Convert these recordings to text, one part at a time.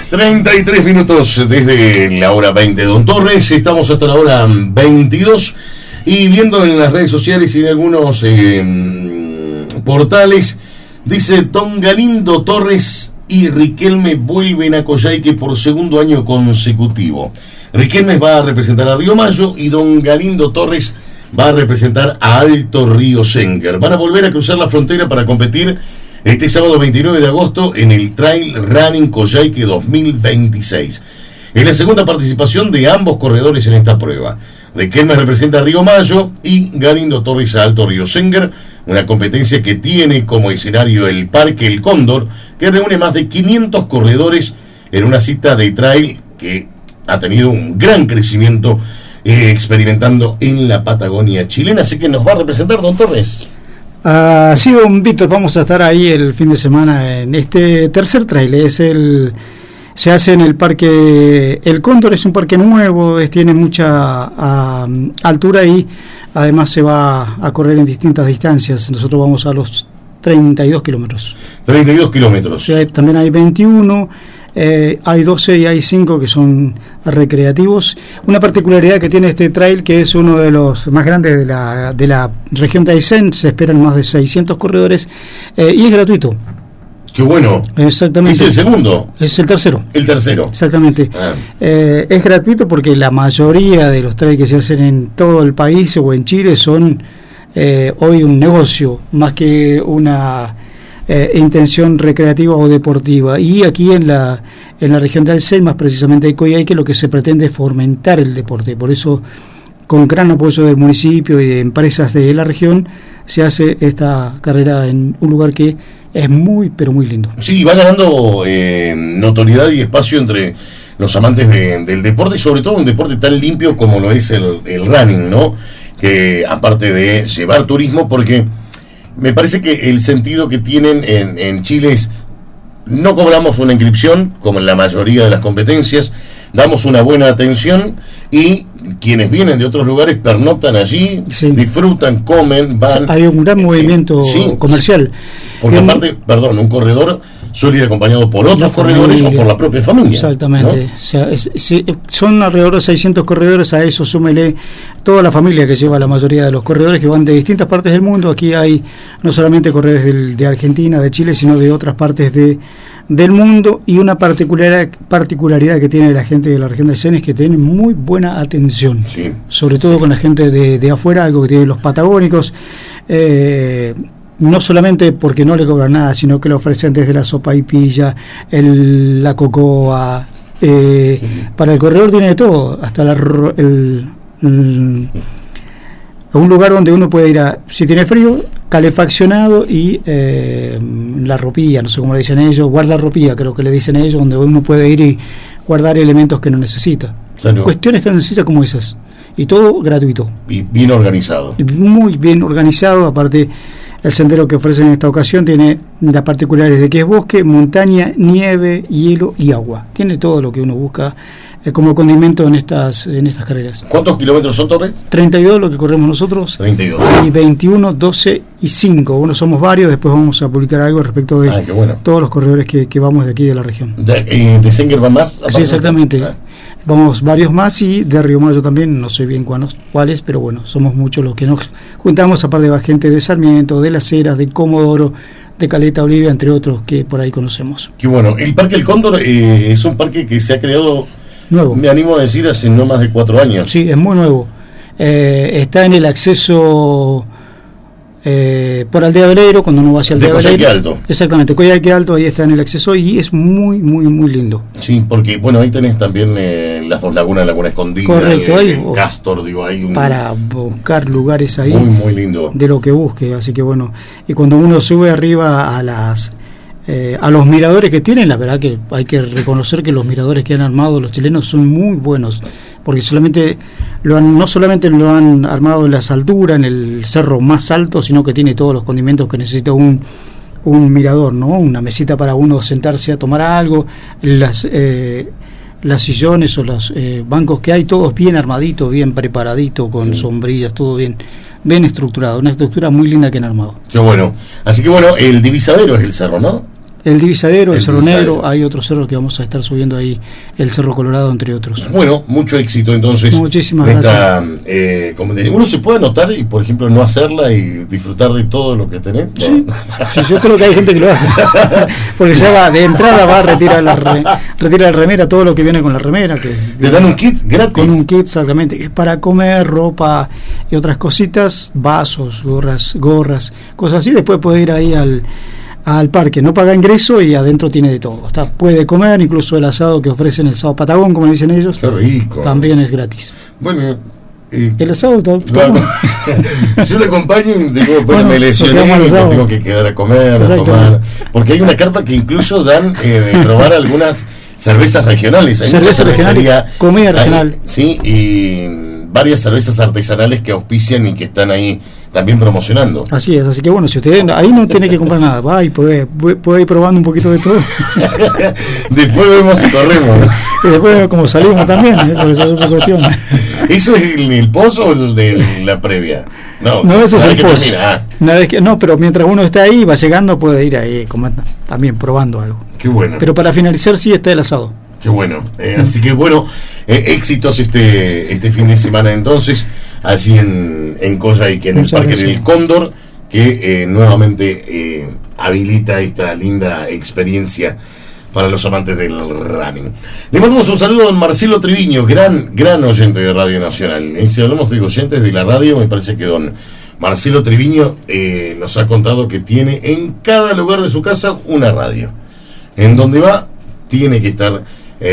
33 minutos desde la hora 20 de Don Torres. Estamos hasta la hora 22 y viendo en las redes sociales y en algunos portales, dice: Don Galindo Torres y Riquelme vuelven a Coyhaique por segundo año consecutivo. Riquelme va a representar a Río Mayo y Don Galindo Torres va a representar a Alto Río Senker. Van a volver a cruzar la frontera para competir este sábado 29 de agosto en el Trail Running Coyhaique 2026. Es la segunda participación de ambos corredores en esta prueba. Riquelme representa a Río Mayo y Galindo Torres a Alto Río Senker, una competencia que tiene como escenario el Parque El Cóndor, que reúne más de 500 corredores en una cita de trail que ha tenido un gran crecimiento experimentando en la Patagonia chilena. Así que nos va a representar Don Torres. Sí, don Víctor, vamos a estar ahí el fin de semana en este tercer trail. Se hace en el Parque El Cóndor, es un parque nuevo, tiene mucha altura y además se va a correr en distintas distancias. Nosotros vamos a los 32 kilómetros. 32 kilómetros. O sea, también hay 21, hay 12 y hay 5 que son recreativos. Una particularidad que tiene este trail, que es uno de los más grandes de la región de Aysén, se esperan más de 600 corredores y es gratuito. ¡Qué bueno! Exactamente. ¿Es el segundo? Es el tercero. El tercero. Exactamente. Es gratuito porque la mayoría de los trails que se hacen en todo el país o en Chile son hoy un negocio, más que una intención recreativa o deportiva. Y aquí en la región de Aysén, más precisamente de Coyhaique, lo que se pretende es fomentar el deporte. Por eso, con gran apoyo del municipio y de empresas de la región, se hace esta carrera en un lugar que es muy, pero muy lindo. Sí, va ganando notoriedad y espacio entre los amantes del deporte, y sobre todo un deporte tan limpio como lo es el running, ¿no? Que aparte de llevar turismo, porque me parece que el sentido que tienen en Chile es: no cobramos una inscripción como en la mayoría de las competencias, damos una buena atención y quienes vienen de otros lugares pernoctan allí, sí, disfrutan, comen, van. O sea, hay un gran movimiento comercial. Porque aparte, un corredor suele ir acompañado por otros corredores o por la propia familia. Exactamente. ¿No? O sea, son alrededor de 600 corredores, a eso súmele toda la familia que lleva la mayoría de los corredores que van de distintas partes del mundo. Aquí hay no solamente corredores de Argentina, de Chile, sino de otras partes del mundo, y una particularidad que tiene la gente de la región de Aysén es que tiene muy buena atención, sí, sobre todo con la gente de afuera, algo que tienen los patagónicos, no solamente porque no le cobran nada, sino que le ofrecen desde la sopaipilla, la cocoa, para el corredor tiene de todo, hasta un lugar donde uno puede ir si tiene frío, calefaccionado, y la ropilla, no sé cómo le dicen ellos, guardarropía creo que le dicen ellos, donde uno puede ir y guardar elementos que no necesita. Claro. Cuestiones tan sencillas como esas, y todo gratuito. Y bien organizado. Muy bien organizado. Aparte, el sendero que ofrecen en esta ocasión tiene las particularidades de que es bosque, montaña, nieve, hielo y agua. Tiene todo lo que uno busca como condimento en estas carreras. ¿Cuántos kilómetros son, Torres? 32 lo que corremos nosotros. 32. Y 21, 12 y 5. Bueno, somos varios, después vamos a publicar algo respecto de todos los corredores que vamos de aquí de la región. ¿De Senker van más? Sí, exactamente. Vamos varios más, y de Río Mayo también, no sé bien cuáles, pero bueno, somos muchos los que nos juntamos, aparte de gente de Sarmiento, de Las Heras, de Comodoro, de Caleta Olivia, entre otros que por ahí conocemos. Qué bueno. El Parque El Cóndor es un parque que se ha creado nuevo. Me animo a decir hace no más de 4 años. Sí, es muy nuevo. Está en el acceso por Aldea Obrero, cuando uno va hacia Aldea Obrero. De Coyhaique Alto. Exactamente, Coyhaique Alto, ahí está en el acceso y es muy, muy, muy lindo. Sí, porque bueno, ahí tenés también las dos lagunas, Laguna Escondida. Correcto, ahí Castor, hay para buscar lugares ahí. Muy, muy lindo. De lo que busque, así que bueno, y cuando uno sube arriba a los miradores que tienen, la verdad que hay que reconocer que los miradores que han armado los chilenos son muy buenos, porque no solamente lo han armado en las alturas, en el cerro más alto, sino que tiene todos los condimentos que necesita un mirador, ¿no? Una mesita para uno sentarse a tomar algo, las sillones o los bancos que hay, todos bien armaditos, bien preparaditos, con sombrillas, todo bien estructurado, una estructura muy linda que han armado. Qué bueno. Así que bueno, el divisadero es el cerro, ¿no? El Divisadero, el Cerro Divisadero. Negro, hay otros cerros que vamos a estar subiendo ahí, el Cerro Colorado, entre otros. Bueno, mucho éxito entonces. Muchísimas gracias. Como uno se puede anotar y, por ejemplo, no hacerla y disfrutar de todo lo que tenés. No. Sí, sí, yo creo que hay gente que lo hace. Porque ya va, de entrada va, retira la remera, todo lo que viene con la remera. ¿Te dan un kit gratis? Con un kit, exactamente, que es para comer, ropa y otras cositas, vasos, gorras, cosas así. Después puede ir ahí al parque, no paga ingreso y adentro tiene de todo. Puede comer, incluso el asado que ofrecen, el asado Patagón, como dicen ellos. Qué rico. También es gratis. Bueno, el asado bueno, yo le acompaño y digo, bueno, me lesioné, tengo que quedar a comer, a tomar. Porque hay una carpa que incluso dan de probar algunas cervezas regionales. Hay cerveza regional, comida regional. Sí, y varias cervezas artesanales que auspician y que están ahí también promocionando. Así es, así que bueno, si usted ahí no tiene que comprar nada, va y puede ir probando un poquito de todo. Después vemos si corremos. Y después como salimos también, por esa es otra cuestión. ¿Eso es el pozo o el de la previa? No, eso es el pozo. No, pero mientras uno está ahí, va llegando, puede ir ahí también probando algo. Qué bueno. Pero para finalizar sí está el asado. Qué bueno, así que bueno, éxitos este fin de semana entonces, allí en Coyhaique, en el Parque del Cóndor, que nuevamente habilita esta linda experiencia para los amantes del running. Le mandamos un saludo a don Marcelo Triviño, gran oyente de Radio Nacional. Y si hablamos de oyentes de la radio, me parece que don Marcelo Triviño nos ha contado que tiene en cada lugar de su casa una radio. En donde va, tiene que estar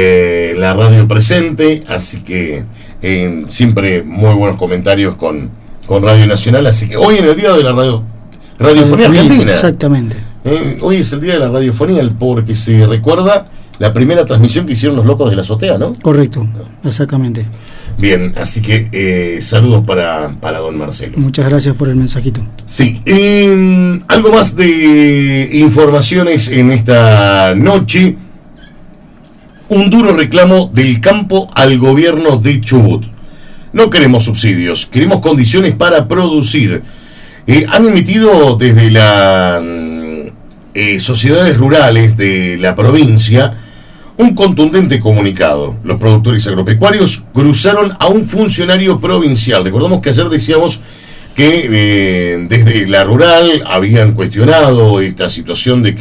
la radio presente, así que siempre muy buenos comentarios con Radio Nacional, así que hoy en el día de la radiofonía argentina. Exactamente. Hoy es el día de la radiofonía, porque se recuerda la primera transmisión que hicieron los Locos de la Azotea, ¿no? Correcto, exactamente. Bien, así que saludos para don Marcelo. Muchas gracias por el mensajito. Sí, algo más de informaciones en esta noche. Un duro reclamo del campo al gobierno de Chubut. No queremos subsidios, queremos condiciones para producir. Han emitido desde las sociedades rurales de la provincia un contundente comunicado. Los productores agropecuarios cruzaron a un funcionario provincial. Recordamos que ayer decíamos que desde la rural habían cuestionado esta situación de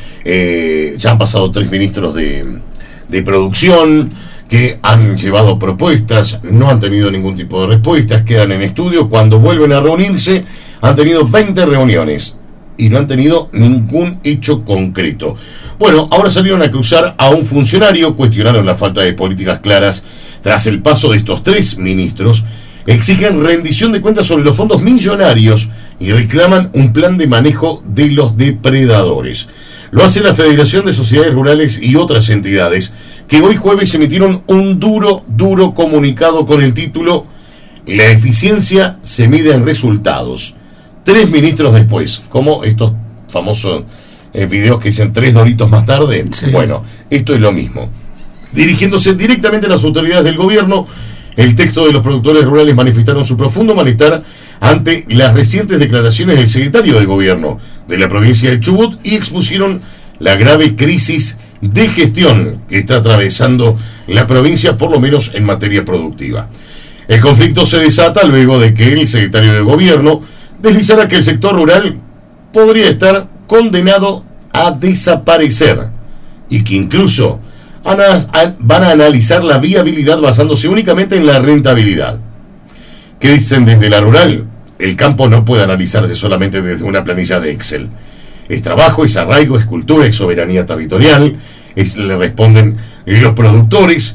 que ya han pasado 3 ministros de producción, que han llevado propuestas, no han tenido ningún tipo de respuestas, quedan en estudio. Cuando vuelven a reunirse, han tenido 20 reuniones y no han tenido ningún hecho concreto. Bueno, ahora salieron a cruzar a un funcionario, cuestionaron la falta de políticas claras tras el paso de estos 3 ministros, exigen rendición de cuentas sobre los fondos millonarios y reclaman un plan de manejo de los depredadores. Lo hace la Federación de Sociedades Rurales y otras entidades, que hoy jueves emitieron un duro comunicado con el título "La eficiencia se mide en resultados". 3 ministros después, como estos famosos videos que dicen 3 doritos más tarde. Sí. Bueno, esto es lo mismo. Dirigiéndose directamente a las autoridades del gobierno, el texto de los productores rurales manifestaron su profundo malestar ante las recientes declaraciones del secretario de gobierno de la provincia de Chubut y expusieron la grave crisis de gestión que está atravesando la provincia, por lo menos en materia productiva. El conflicto se desata luego de que el secretario de gobierno deslizara que el sector rural podría estar condenado a desaparecer y que incluso van a analizar la viabilidad basándose únicamente en la rentabilidad. ¿Qué dicen desde la rural? El campo no puede analizarse solamente desde una planilla de Excel. Es trabajo, es arraigo, es cultura, es soberanía territorial, le responden los productores,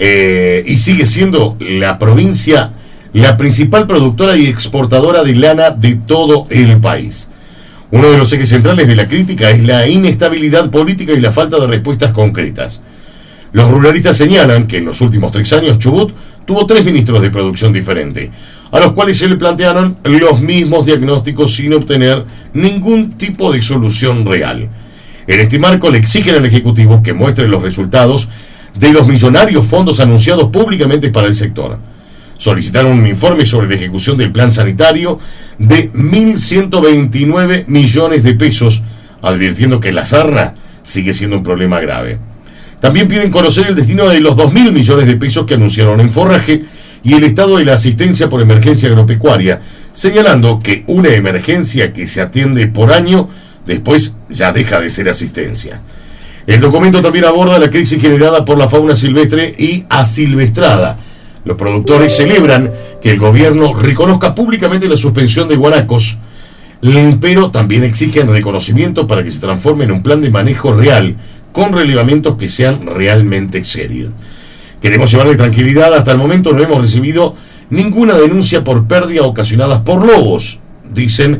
y sigue siendo la provincia la principal productora y exportadora de lana de todo el país. Uno de los ejes centrales de la crítica es la inestabilidad política y la falta de respuestas concretas. Los ruralistas señalan que en los últimos 3 años Chubut tuvo 3 ministros de producción diferentes, a los cuales se le plantearon los mismos diagnósticos sin obtener ningún tipo de solución real. En este marco le exigen al Ejecutivo que muestre los resultados de los millonarios fondos anunciados públicamente para el sector. Solicitaron un informe sobre la ejecución del plan sanitario de 1.129 millones de pesos, advirtiendo que la sarna sigue siendo un problema grave. También piden conocer el destino de los 2.000 millones de pesos que anunciaron en forraje y el estado de la asistencia por emergencia agropecuaria, señalando que una emergencia que se atiende por año después ya deja de ser asistencia. El documento también aborda la crisis generada por la fauna silvestre y asilvestrada. Los productores celebran que el gobierno reconozca públicamente la suspensión de guanacos, pero también exigen reconocimiento para que se transforme en un plan de manejo real, con relevamientos que sean realmente serios. Queremos llevarle tranquilidad, hasta el momento no hemos recibido ninguna denuncia por pérdida ocasionadas por lobos, dicen,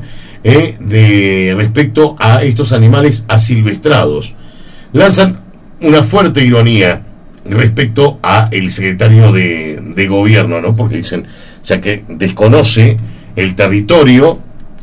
de respecto a estos animales asilvestrados. Lanzan una fuerte ironía respecto a el secretario de gobierno, ¿no? Porque dicen, ya que desconoce el territorio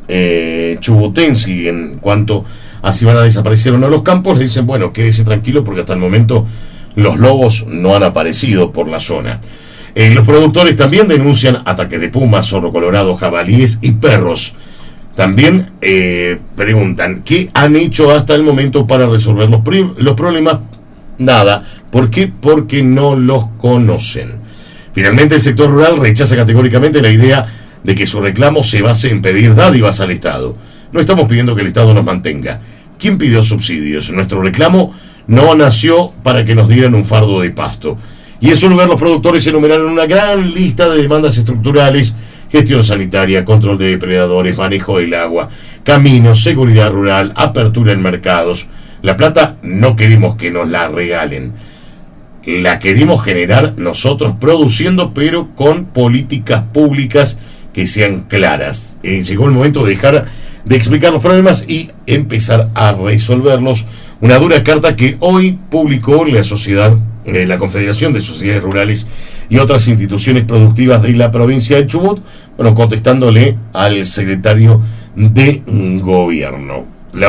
chubutense en cuanto a si van a desaparecer o no los campos, le dicen, bueno, quédese tranquilo porque hasta el momento los lobos no han aparecido por la zona. Los productores también denuncian ataques de pumas, zorro colorado, jabalíes y perros. También preguntan, ¿qué han hecho hasta el momento para resolver los problemas? Nada. ¿Por qué? Porque no los conocen. Finalmente, el sector rural rechaza categóricamente la idea de que su reclamo se base en pedir dádivas al Estado. No estamos pidiendo que el Estado nos mantenga. ¿Quién pidió subsidios? Nuestro reclamo no nació para que nos dieran un fardo de pasto. Y en su lugar, los productores enumeraron una gran lista de demandas estructurales: gestión sanitaria, control de depredadores, manejo del agua, caminos, seguridad rural, apertura en mercados. La plata no queremos que nos la regalen, la queremos generar nosotros produciendo, pero con políticas públicas que sean claras. Llegó el momento de dejar de explicar los problemas y empezar a resolverlos. Una dura carta que hoy publicó la Confederación de Sociedades Rurales y otras instituciones productivas de la provincia de Chubut, bueno, contestándole al secretario de gobierno.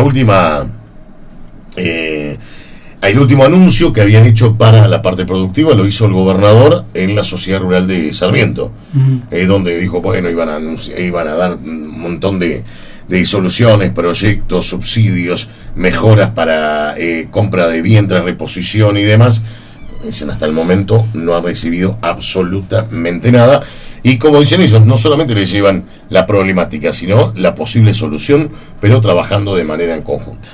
El último anuncio que habían hecho para la parte productiva lo hizo el gobernador en la Sociedad Rural de Sarmiento, donde dijo, bueno, iban a dar un montón de soluciones, proyectos, subsidios, mejoras para compra de vientres, reposición y demás. Dicen, hasta el momento no han recibido absolutamente nada. Y como dicen ellos, no solamente les llevan la problemática, sino la posible solución, pero trabajando de manera en conjunta.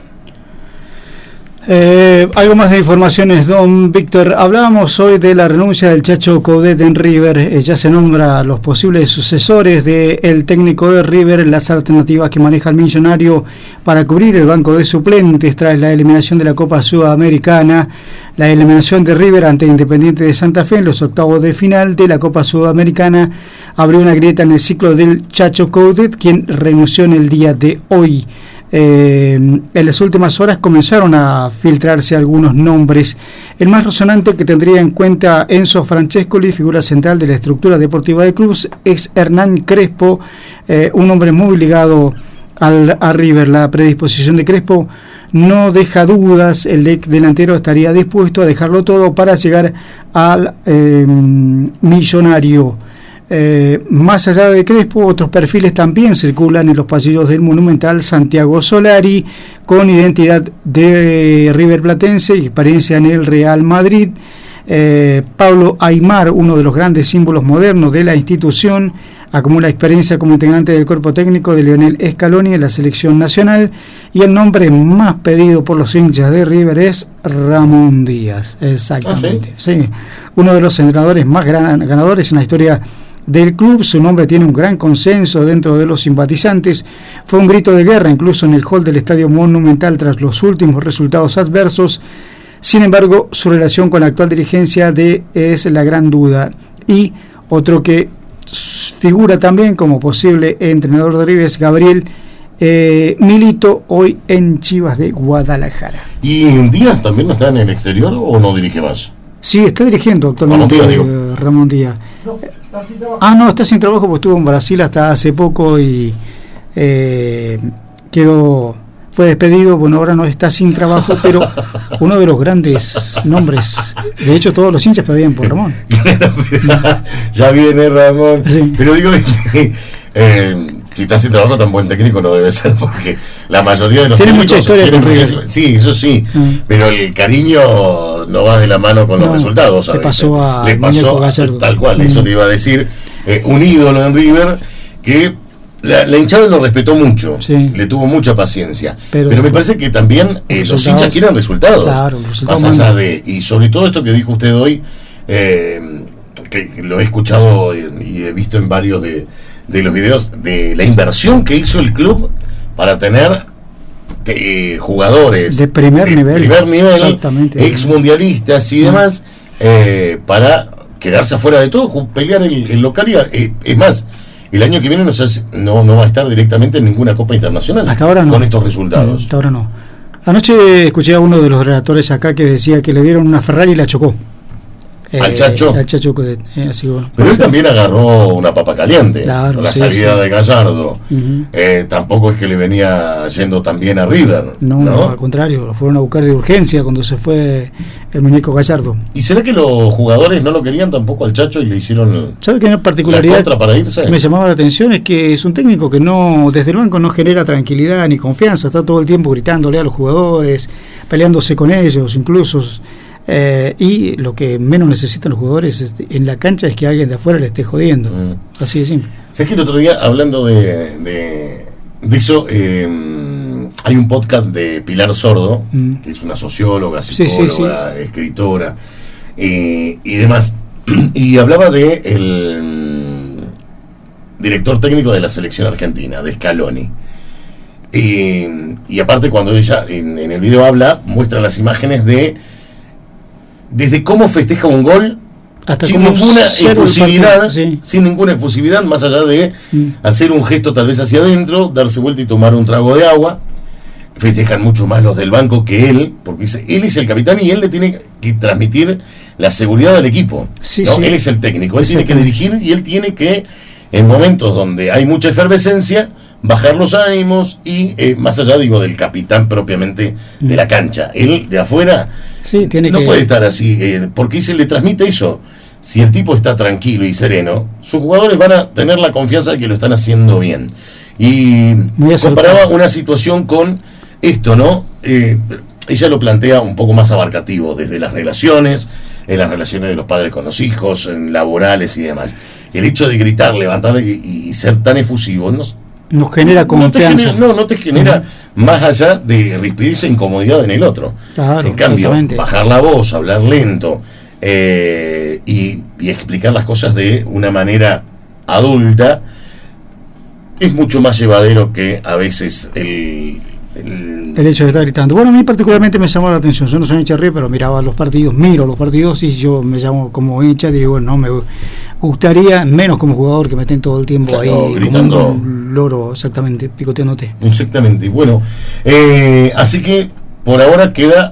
Algo más de informaciones, don Víctor. Hablábamos hoy de la renuncia del Chacho Coudet en River. Ya se nombra los posibles sucesores del técnico de River, las alternativas que maneja el Millonario para cubrir el banco de suplentes tras la eliminación de la Copa Sudamericana. La eliminación de River ante Independiente de Santa Fe en los octavos de final de la Copa Sudamericana abrió una grieta en el ciclo del Chacho Coudet, quien renunció en el día de hoy. En las últimas horas comenzaron a filtrarse algunos nombres. El más resonante que tendría en cuenta Enzo Francescoli, figura central de la estructura deportiva del club, es Hernán Crespo, un hombre muy ligado a River. La predisposición de Crespo no deja dudas. El delantero estaría dispuesto a dejarlo todo para llegar al Millonario. Más allá de Crespo, otros perfiles también circulan en los pasillos del Monumental. Santiago Solari, con identidad de River Platense y experiencia en el Real Madrid. Pablo Aimar, uno de los grandes símbolos modernos de la institución, acumula experiencia como integrante del cuerpo técnico de Lionel Scaloni en la selección nacional. Y el nombre más pedido por los hinchas de River es Ramón Díaz. Exactamente. ¿Sí? Uno de los entrenadores más ganadores en la historia del club. Su nombre tiene un gran consenso dentro de los simpatizantes. Fue un grito de guerra incluso en el hall del Estadio Monumental tras los últimos resultados adversos. Sin embargo, su relación con la actual dirigencia es la gran duda. Y otro que figura también como posible entrenador de River es Gabriel Milito, hoy en Chivas de Guadalajara. ¿Y Díaz también no está en el exterior o no dirige más? Sí, está dirigiendo actualmente Ramón Díaz. No, está sin trabajo porque estuvo en Brasil hasta hace poco y fue despedido. Bueno, ahora no está sin trabajo, pero uno de los grandes nombres. De hecho, todos los hinchas pedían por Si está sin trabajo, tan buen técnico no debe ser, porque la mayoría de los tiene técnicos mucha historia con River. Sí, eso sí, pero el cariño no va de la mano con los resultados, ¿sabes? Le pasó Muñeco Gallardo, tal cual, eso le iba a decir, un ídolo en River que la hinchada lo respetó mucho, sí, le tuvo mucha paciencia, pero me pues, parece que también los hinchas quieren resultados, claro, resultados más allá de, y sobre todo esto que dijo usted hoy, que lo he escuchado y he visto en varios de los videos, de la inversión que hizo el club para tener jugadores de primer nivel, ex mundialistas y demás, para quedarse afuera de todo, pelear el local. Es más, el año que viene no va a estar directamente en ninguna Copa Internacional hasta ahora no, con estos resultados. Hasta ahora no. Anoche escuché a uno de los relatores acá que decía que le dieron una Ferrari y la chocó. Al Chacho. Así, bueno, pero él también agarró una papa caliente, claro, con la salida de Gallardo. Tampoco es que le venía yendo tan bien a River. No, al contrario, lo fueron a buscar de urgencia cuando se fue el muñeco Gallardo. ¿Y será que los jugadores no lo querían tampoco al Chacho y le hicieron ¿sabe qué una particularidad para irse? Que me llamaba la atención? Es que es un técnico que desde el banco no genera tranquilidad ni confianza, está todo el tiempo gritándole a los jugadores, peleándose con ellos, incluso. Y lo que menos necesitan los jugadores en la cancha es que alguien de afuera le esté jodiendo. Así de simple. ¿Sabes que el otro día, hablando de eso, hay un podcast de Pilar Sordo, que es una socióloga, psicóloga, escritora y demás, y hablaba de el director técnico de la selección argentina, de Scaloni. Y aparte, cuando ella en el video muestra las imágenes desde cómo festeja un gol hasta sin ninguna efusividad, sin ninguna efusividad, más allá de hacer un gesto tal vez hacia adentro, darse vuelta y tomar un trago de agua. Festejan mucho más los del banco que él, porque él es el capitán y él le tiene que transmitir la seguridad del equipo, ¿no? Él es el técnico, él tiene que dirigir y él tiene que, en momentos donde hay mucha efervescencia, bajar los ánimos y más allá, digo, del capitán propiamente de la cancha, él de afuera puede estar así, porque se le transmite eso. Si el tipo está tranquilo y sereno, sus jugadores van a tener la confianza de que lo están haciendo bien. Y comparaba una situación con esto, ¿no? Ella lo plantea un poco más abarcativo, desde las relaciones, en las relaciones de los padres con los hijos, en laborales y demás. El hecho de gritar, levantar y ser tan efusivo nos genera confianza. No te genera más allá de rispidez e incomodidad en el otro. Claro, en cambio, bajar la voz, hablar lento y explicar las cosas de una manera adulta es mucho más llevadero que a veces el hecho de estar gritando. Bueno, a mí particularmente me llamó la atención. Yo no soy hincha de River, pero miro los partidos y yo me llamo como hincha. Digo, bueno, no me gustaría, menos como jugador, que me estén todo el tiempo ahí gritando, como un loro, exactamente, picoteándote. Exactamente. Bueno, así que por ahora queda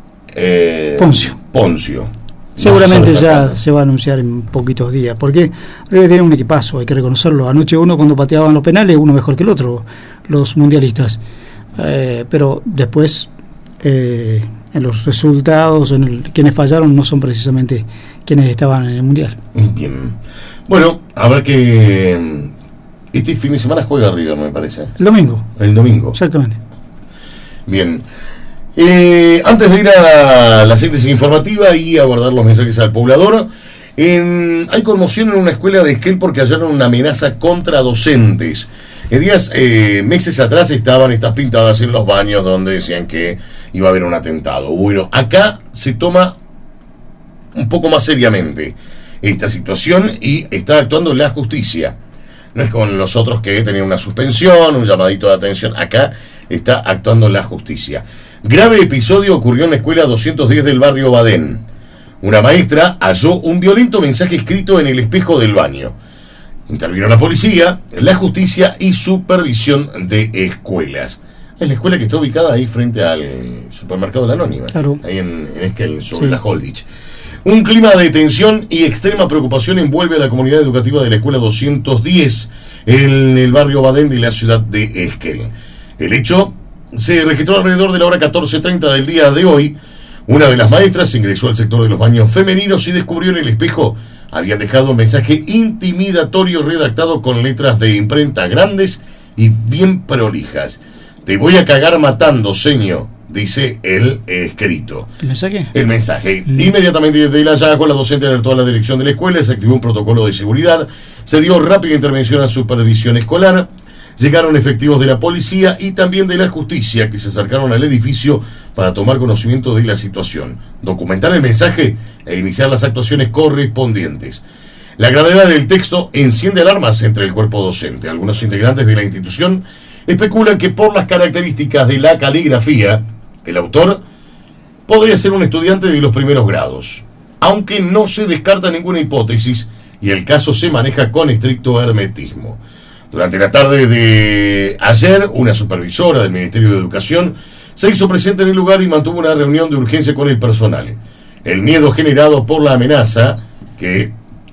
Poncio. Seguramente ya se va a anunciar en poquitos días, porque River tiene un equipazo, hay que reconocerlo. Anoche cuando pateaban los penales, uno mejor que el otro, los mundialistas. Pero después en los resultados, quienes fallaron no son precisamente quienes estaban en el mundial. Bien. Bueno, habrá que este fin de semana juega River, me parece. El domingo. Exactamente. Bien. Antes de ir a la síntesis informativa y a guardar los mensajes al poblador, hay conmoción en una escuela de Esquel porque hallaron una amenaza contra docentes. Meses atrás estaban estas pintadas en los baños donde decían que iba a haber un atentado. Bueno, acá se toma un poco más seriamente esta situación y está actuando la justicia. No es como los otros que tenían una suspensión, un llamadito de atención. Acá está actuando la justicia. Grave episodio ocurrió en la escuela 210 del barrio Badén. Una maestra halló un violento mensaje escrito en el espejo del baño. Intervino la policía, la justicia y supervisión de escuelas. Es la escuela que está ubicada ahí frente al supermercado de la Anónima, claro. Ahí en Esquel, sobre la Holditch. Un clima de tensión y extrema preocupación envuelve a la comunidad educativa de la escuela 210 en el barrio Badén de la ciudad de Esquel. El hecho se registró alrededor de la hora 14:30 del día de hoy. Una de las maestras ingresó al sector de los baños femeninos y descubrió en el espejo habían dejado un mensaje intimidatorio redactado con letras de imprenta grandes y bien prolijas. Te voy a cagar matando, señor, dice el escrito. ¿El mensaje? El mensaje. Inmediatamente desde el hallazgo, la docente alertó a la dirección de la escuela, se activó un protocolo de seguridad, se dio rápida intervención a supervisión escolar, llegaron efectivos de la policía y también de la justicia que se acercaron al edificio para tomar conocimiento de la situación, documentar el mensaje e iniciar las actuaciones correspondientes. La gravedad del texto enciende alarmas entre el cuerpo docente. Algunos integrantes de la institución especulan que por las características de la caligrafía, el autor podría ser un estudiante de los primeros grados, aunque no se descarta ninguna hipótesis y el caso se maneja con estricto hermetismo. Durante la tarde de ayer, una supervisora del Ministerio de Educación se hizo presente en el lugar y mantuvo una reunión de urgencia con el personal. El miedo generado por la amenaza, que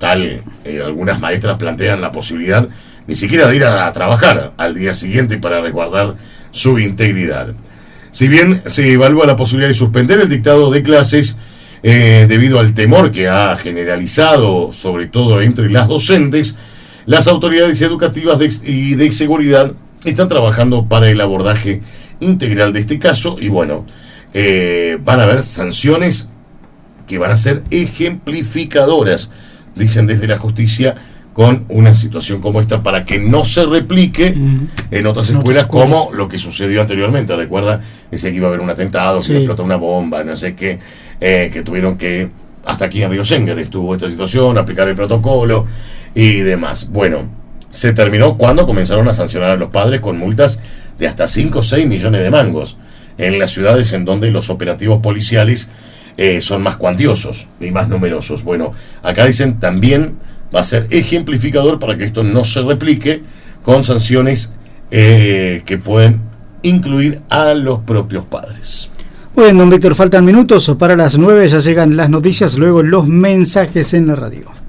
algunas maestras plantean la posibilidad ni siquiera de ir a trabajar al día siguiente para resguardar su integridad. Si bien se evalúa la posibilidad de suspender el dictado de clases debido al temor que ha generalizado, sobre todo entre las docentes, las autoridades educativas y de seguridad están trabajando para el abordaje integral de este caso y bueno, van a haber sanciones que van a ser ejemplificadoras, dicen desde la justicia, con una situación como esta para que no se replique en otras escuelas como lo que sucedió anteriormente. Recuerda, decía que iba a haber un atentado, que iba a explotar una bomba, no sé qué, que tuvieron que, hasta aquí en Río Senger estuvo esta situación, aplicar el protocolo y demás. Bueno, se terminó cuando comenzaron a sancionar a los padres con multas de hasta 5 o 6 millones de mangos en las ciudades en donde los operativos policiales son más cuantiosos y más numerosos. Bueno, acá dicen también va a ser ejemplificador para que esto no se replique con sanciones que pueden incluir a los propios padres. Bueno, don Víctor, faltan minutos para las 9, ya llegan las noticias, luego los mensajes en la radio.